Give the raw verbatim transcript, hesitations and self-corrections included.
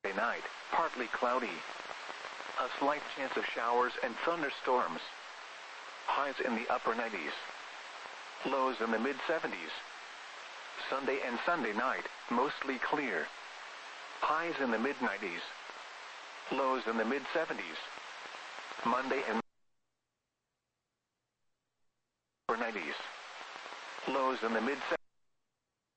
night, partly cloudy. A slight chance of showers and thunderstorms. Highs in the upper nineties. Lows in the mid seventies. Sunday and Sunday night, mostly clear. Highs in the mid nineties. Lows in the mid seventies. Monday and upper nineties. Lows in the mid seventies.